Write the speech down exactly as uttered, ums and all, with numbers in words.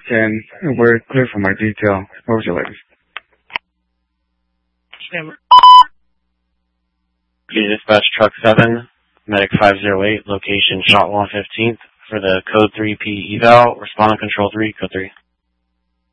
ten. We're clear for my detail. What was your latest? Dispatch Truck seven, Medic five oh eight, location Shotwell fifteenth for the Code three P eval, responding Control three, Code three.